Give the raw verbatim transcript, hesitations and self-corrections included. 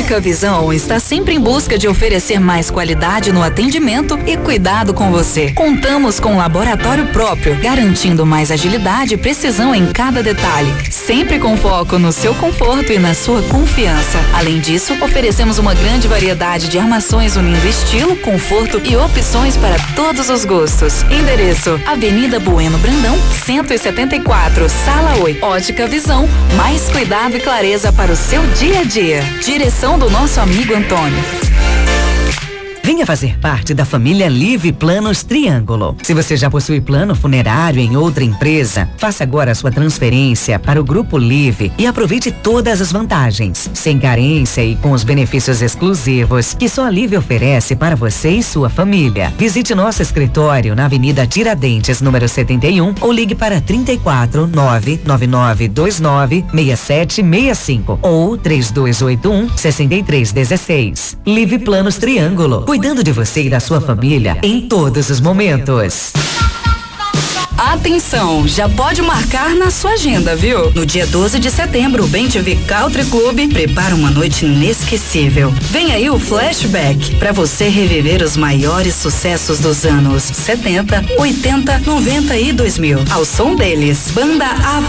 Ótica Visão está sempre em busca de oferecer mais qualidade no atendimento e cuidado com você. Contamos com um laboratório próprio, garantindo mais agilidade e precisão em cada detalhe, sempre com foco no seu conforto e na sua confiança. Além disso, oferecemos uma grande variedade de armações unindo estilo, conforto e opções para todos os gostos. Endereço: Avenida Bueno Brandão, cento e setenta e quatro, Sala oito. Ótica Visão, mais cuidado e clareza para o seu dia a dia. Direção do nosso amigo Antônio. Venha fazer parte da família Live Planos Triângulo. Se você já possui plano funerário em outra empresa, faça agora a sua transferência para o Grupo Live e aproveite todas as vantagens, sem carência e com os benefícios exclusivos que só a Live oferece para você e sua família. Visite nosso escritório na Avenida Tiradentes, número setenta e um, ou ligue para trinta e quatro, nove nove nove dois nove, seis sete seis cinco ou três dois oito um, seis três um seis. Live Planos Triângulo. Cuidando de você e da sua família em todos os momentos. Atenção, já pode marcar na sua agenda, viu? No dia doze de setembro, o Bem T V Country Club prepara uma noite inesquecível. Vem aí o Flashback, para você reviver os maiores sucessos dos anos setenta, oitenta, noventa e dois mil. Ao som deles, Banda A